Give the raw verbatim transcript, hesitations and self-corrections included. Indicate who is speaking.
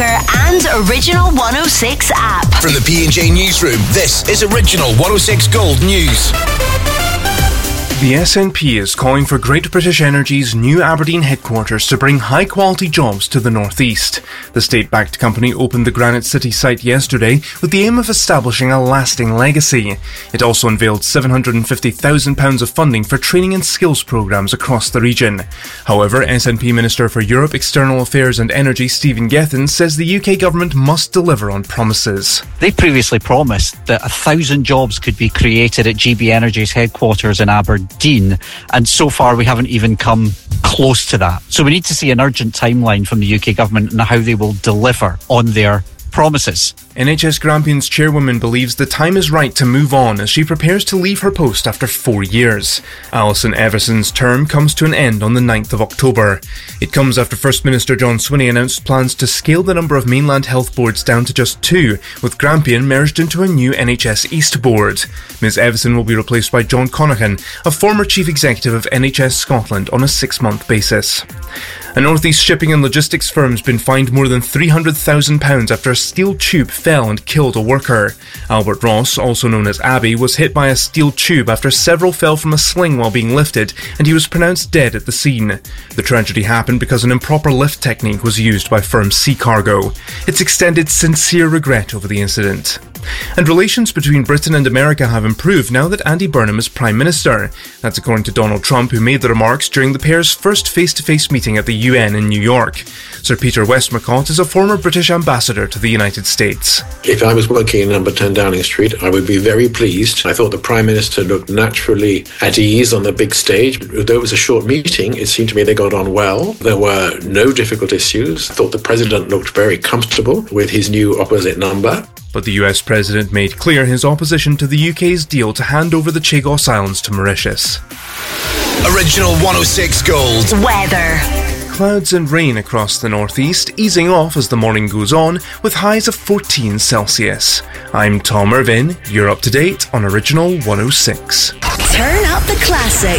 Speaker 1: speaker and Original one oh six app.
Speaker 2: From the P and J Newsroom, this is Original one oh six Gold News.
Speaker 3: The S N P is calling for Great British Energy's new Aberdeen headquarters to bring high-quality jobs to the North East. The state-backed company opened the Granite City site yesterday with the aim of establishing a lasting legacy. It also unveiled seven hundred fifty thousand pounds of funding for training and skills programmes across the region. However, S N P Minister for Europe, External Affairs and Energy Stephen Gethin says the U K government must deliver on promises.
Speaker 4: They previously promised that a thousand jobs could be created at G B Energy's headquarters in Aberdeen. And so far we haven't even come close to that. So we need to see an urgent timeline from the U K government and how they will deliver on their promises.
Speaker 3: N H S Grampians chairwoman believes the time is right to move on as she prepares to leave her post after four years. Alison Everson's term comes to an end on the ninth of October. It comes after First Minister John Swinney announced plans to scale the number of mainland health boards down to just two, with Grampian merged into a new N H S East board. Miz Everson will be replaced by John Connaghan, a former chief executive of N H S Scotland, on a six-month basis. A North East shipping and logistics firm has been fined more than three hundred thousand pounds after a steel tube fell and killed a worker. Albert Ross, also known as Abbey, was hit by a steel tube after several fell from a sling while being lifted, and he was pronounced dead at the scene. The tragedy happened because an improper lift technique was used by firm Sea Cargo. It's extended sincere regret over the incident. And relations between Britain and America have improved now that Andy Burnham is Prime Minister. That's according to Donald Trump, who made the remarks during the pair's first face-to-face meeting at the U N in New York. Sir Peter Westmacott is a former British ambassador to the United States.
Speaker 5: If I was working in number ten Downing Street, I would be very pleased. I thought the Prime Minister looked naturally at ease on the big stage. Though it was a short meeting, it seemed to me they got on well. There were no difficult issues. I thought the President looked very comfortable with his new opposite number.
Speaker 3: But the U S President made clear his opposition to the U K's deal to hand over the Chagos Islands to Mauritius.
Speaker 2: Original one oh six Gold.
Speaker 1: Weather.
Speaker 3: Clouds and rain across the northeast, easing off as the morning goes on, with highs of fourteen Celsius. I'm Tom Irvin. You're up to date on Original one oh six.
Speaker 1: Turn up the classics.